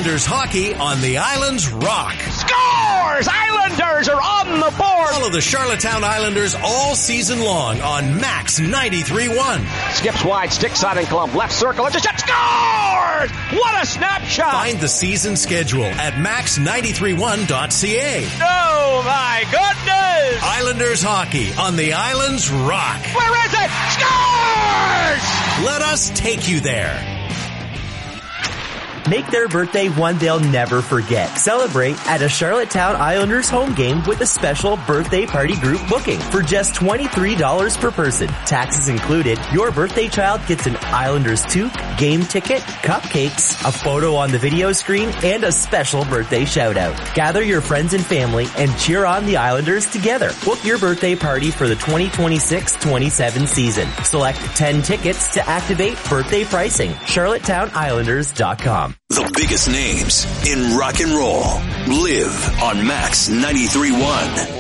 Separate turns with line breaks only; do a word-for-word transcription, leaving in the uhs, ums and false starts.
Islanders hockey on the Islands rock.
Scores! Islanders are on the board!
Follow the Charlottetown Islanders all season long on Max ninety-three point one.
Skips wide, stick side and glove, left circle, it's a shot, scores! What a snapshot!
Find the season schedule at max ninety-three one dot c a.
Oh my goodness!
Islanders hockey on the Islands rock.
Where is it? Scores!
Let us take you there.
Make their birthday one they'll never forget. Celebrate at a Charlottetown Islanders home game with a special birthday party group booking for just twenty-three dollars per person. Taxes included. Your birthday child gets an Islanders toque, game ticket, cupcakes, a photo on the video screen, and a special birthday shout out. Gather your friends and family and cheer on the Islanders together. Book your birthday party for the twenty twenty-six twenty-seven season. Select ten tickets to activate birthday pricing. Charlottetown Islanders dot com.
The biggest names in rock and roll live on Max ninety-three point one.